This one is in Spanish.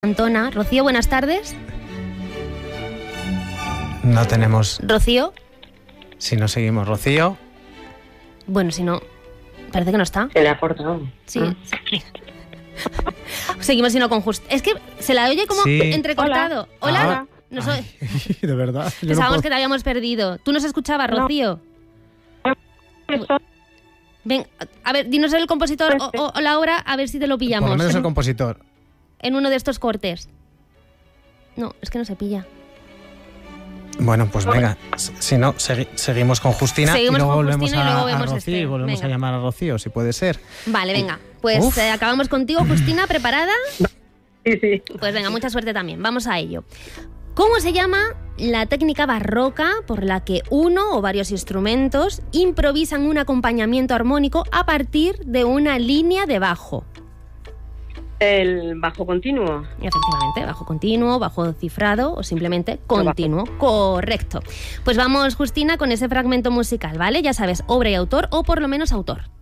Antona. Rocío, buenas tardes. No tenemos... Rocío. Si no seguimos, Rocío. Bueno, si no, parece que no está. Se le ha cortado. Sí. Sí. Seguimos sino con Justina. Es que se la oye como entrecortado. Hola. No soy... De verdad. Pensábamos que te habíamos perdido. ¿Tú nos escuchabas, Rocío? Ven, a ver, dinos el compositor o la hora, a ver si te lo pillamos. Por lo menos el compositor. En uno de estos cortes. No, es que no se pilla. Bueno, pues venga, si no, seguimos con Justina y luego volvemos a Rocío y volvemos a llamar a Rocío, si puede ser. Vale, venga, pues acabamos contigo, Justina, ¿preparada? Sí. Pues venga, mucha suerte también, vamos a ello. ¿Cómo se llama la técnica barroca por la que uno o varios instrumentos improvisan un acompañamiento armónico a partir de una línea de bajo? El bajo continuo. Efectivamente, bajo continuo, bajo cifrado o simplemente continuo. Correcto. Pues vamos, Justina, con ese fragmento musical, ¿vale? Ya sabes, obra y autor o por lo menos autor.